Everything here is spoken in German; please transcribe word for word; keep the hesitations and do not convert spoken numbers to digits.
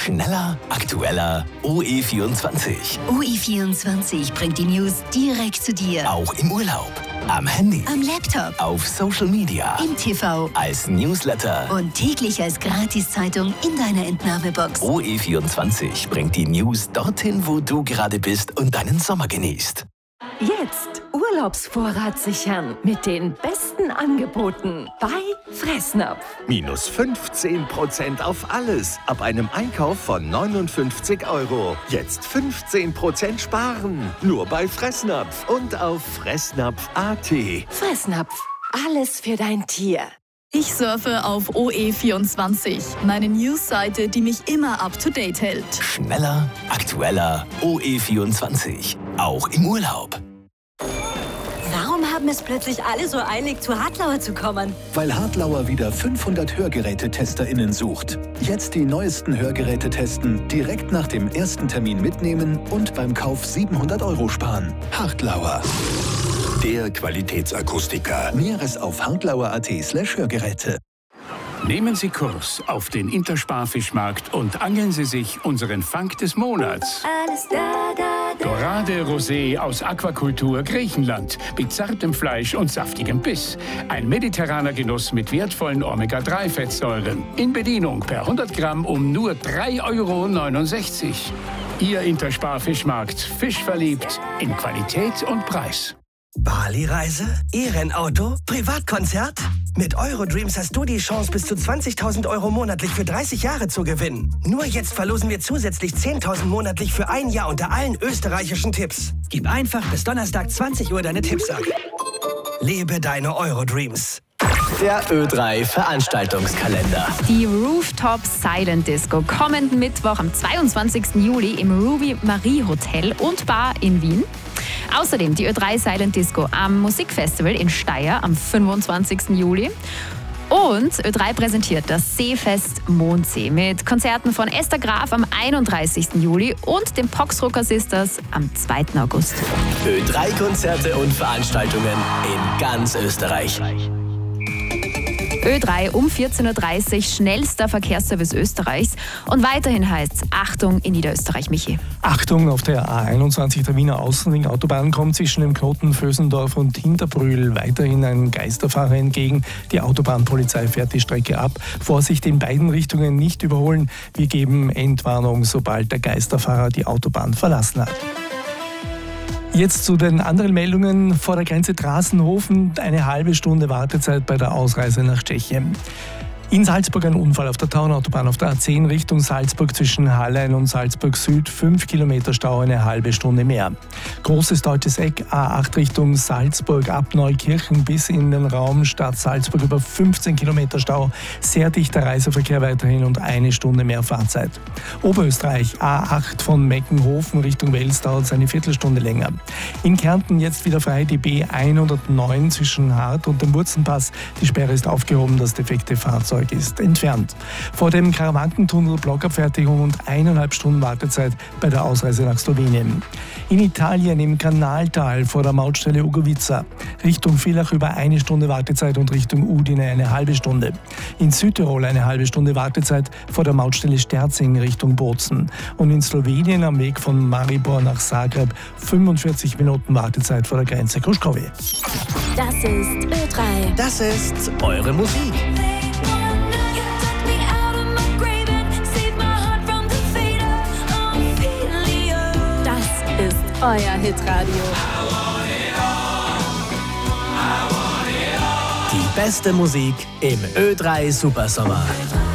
Schneller, aktueller, O E vierundzwanzig. O E vierundzwanzig bringt die News direkt zu dir. Auch im Urlaub, am Handy, am Laptop, auf Social Media, im T V, als Newsletter und täglich als Gratiszeitung in deiner Entnahmebox. O E vierundzwanzig bringt die News dorthin, wo du gerade bist und deinen Sommer genießt. Jetzt Urlaubsvorrat sichern mit den besten Angeboten bei Fressnapf. Minus fünfzehn Prozent auf alles ab einem Einkauf von neunundfünfzig Euro. Jetzt fünfzehn Prozent sparen. Nur bei Fressnapf und auf fressnapf punkt a t. Fressnapf. Alles für dein Tier. Ich surfe auf O E vierundzwanzig, meine Newsseite, die mich immer up to date hält. Schneller, aktueller, O E vierundzwanzig. Auch im Urlaub. Warum haben es plötzlich alle so eilig, zu Hartlauer zu kommen? Weil Hartlauer wieder fünfhundert HörgerätetesterInnen sucht. Jetzt die neuesten Hörgeräte testen, direkt nach dem ersten Termin mitnehmen und beim Kauf siebenhundert Euro sparen. Hartlauer. Der Qualitätsakustiker. Näheres auf hartlauer punkt a t slash Hörgeräte. Nehmen Sie Kurs auf den Intersparfischmarkt und angeln Sie sich unseren Fang des Monats. Alles da, da, da. Dorade Rosé aus Aquakultur Griechenland mit zartem Fleisch und saftigem Biss. Ein mediterraner Genuss mit wertvollen Omega drei Fettsäuren. In Bedienung per hundert Gramm um nur drei Euro neunundsechzig. Ihr Intersparfischmarkt. Fisch verliebt in Qualität und Preis. Bali-Reise? E-Rennauto? Privatkonzert? Mit Eurodreams hast du die Chance, bis zu zwanzigtausend Euro monatlich für dreißig Jahre zu gewinnen. Nur jetzt verlosen wir zusätzlich zehntausend monatlich für ein Jahr unter allen österreichischen Tipps. Gib einfach bis Donnerstag zwanzig Uhr deine Tipps ab. Lebe deine Eurodreams. Der Ö drei Veranstaltungskalender. Die Rooftop Silent Disco kommenden Mittwoch am zweiundzwanzigsten Juli im Ruby Marie Hotel und Bar in Wien. Außerdem die Ö drei Silent Disco am Musikfestival in Steyr am fünfundzwanzigsten Juli. Und Ö drei präsentiert das Seefest Mondsee mit Konzerten von Esther Graf am einunddreißigsten Juli und den Poxrocker Sisters am zweiten August. Ö drei Konzerte und Veranstaltungen in ganz Österreich. Ö drei um vierzehn Uhr dreißig, schnellster Verkehrsservice Österreichs. Und weiterhin heißt es Achtung in Niederösterreich, Michi. Achtung, auf der A einundzwanzig der Wiener Außenring-Autobahn kommt zwischen dem Knoten Vösendorf und Hinterbrühl weiterhin ein Geisterfahrer entgegen. Die Autobahnpolizei fährt die Strecke ab. Vorsicht, in beiden Richtungen nicht überholen. Wir geben Entwarnung, sobald der Geisterfahrer die Autobahn verlassen hat. Jetzt zu den anderen Meldungen. Vor der Grenze Drassenhofen eine halbe Stunde Wartezeit bei der Ausreise nach Tschechien. In Salzburg ein Unfall auf der Tauernautobahn auf der A zehn Richtung Salzburg zwischen Hallein und Salzburg Süd. Fünf Kilometer Stau, eine halbe Stunde mehr. Großes Deutsches Eck, A acht Richtung Salzburg ab Neukirchen bis in den Raum Stadt Salzburg über fünfzehn Kilometer Stau. Sehr dichter Reiseverkehr weiterhin und eine Stunde mehr Fahrzeit. Oberösterreich, A acht von Meckenhofen Richtung Wels dauert es eine Viertelstunde länger. In Kärnten jetzt wieder frei die B hundertneun zwischen Hart und dem Wurzenpass. Die Sperre ist aufgehoben, das defekte Fahrzeug ist entfernt. Vor dem Karawankentunnel Blockabfertigung und eineinhalb Stunden Wartezeit bei der Ausreise nach Slowenien. In Italien im Kanaltal vor der Mautstelle Ugovica. Richtung Villach über eine Stunde Wartezeit und Richtung Udine eine halbe Stunde. In Südtirol eine halbe Stunde Wartezeit vor der Mautstelle Sterzing Richtung Bozen. Und in Slowenien am Weg von Maribor nach Zagreb fünfundvierzig Minuten Wartezeit vor der Grenze Kruškowy. Das ist Ö drei. Das ist eure Musik. Euer Hitradio. Die beste Musik im Ö drei Supersommer.